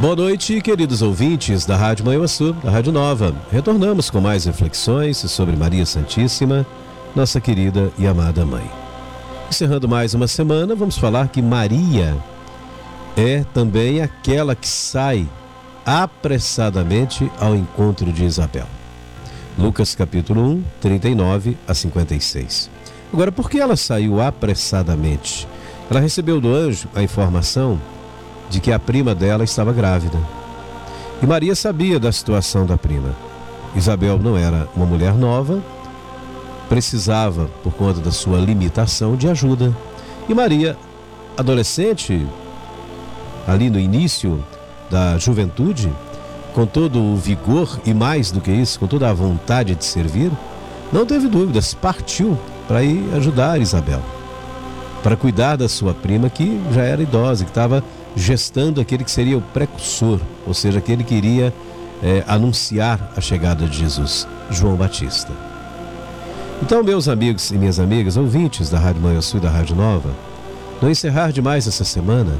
Boa noite, queridos ouvintes da Rádio Manhuaçu, da Rádio Nova. Retornamos com mais reflexões sobre Maria Santíssima, nossa querida e amada Mãe. Encerrando mais uma semana, vamos falar que Maria é também aquela que sai apressadamente ao encontro de Isabel. Lucas capítulo 1, 39 a 56. Agora, por que ela saiu apressadamente? Ela recebeu do anjo a informação de que a prima dela estava grávida. E Maria sabia da situação da prima. Isabel não era uma mulher nova, precisava, por conta da sua limitação, de ajuda. E Maria, adolescente, ali no início da juventude, com todo o vigor e mais do que isso, com toda a vontade de servir, não teve dúvidas, partiu para ir ajudar Isabel, para cuidar da sua prima que já era idosa, que estava gestando aquele que seria o precursor, ou seja, aquele que iria anunciar a chegada de Jesus, João Batista. Então, meus amigos e minhas amigas, ouvintes da Rádio Manhuaçu e da Rádio Nova, no encerrar de mais essa semana,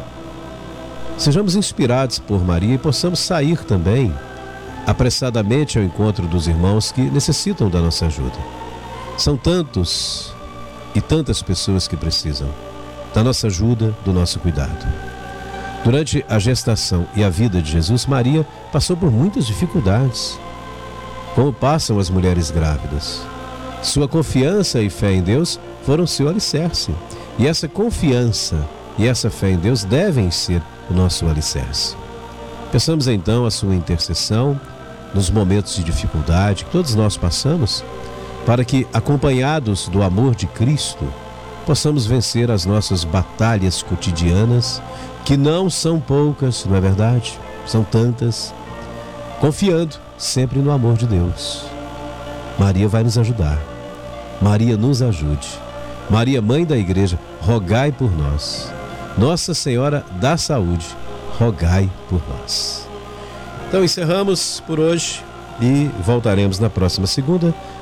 sejamos inspirados por Maria e possamos sair também apressadamente ao encontro dos irmãos que necessitam da nossa ajuda. São tantos e tantas pessoas que precisam da nossa ajuda, do nosso cuidado. Durante a gestação e a vida de Jesus, Maria passou por muitas dificuldades, como passam as mulheres grávidas. Sua confiança e fé em Deus foram seu alicerce. E essa confiança e essa fé em Deus devem ser o nosso alicerce. Peçamos então a sua intercessão nos momentos de dificuldade que todos nós passamos, para que, acompanhados do amor de Cristo, possamos vencer as nossas batalhas cotidianas, que não são poucas, não é verdade? São tantas, confiando sempre no amor de Deus. Maria vai nos ajudar. Maria nos ajude. Maria, Mãe da Igreja, rogai por nós. Nossa Senhora da Saúde, rogai por nós. Então encerramos por hoje e voltaremos na próxima segunda